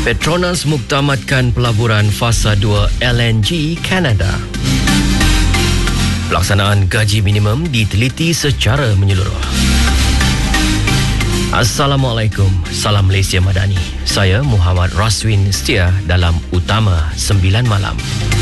Petronas muktamadkan pelaburan fasa 2 LNG Kanada. Pelaksanaan gaji minimum diteliti secara menyeluruh. Assalamualaikum, salam Malaysia Madani. Saya Muhammad Raswin Setia dalam Utama 9 Malam.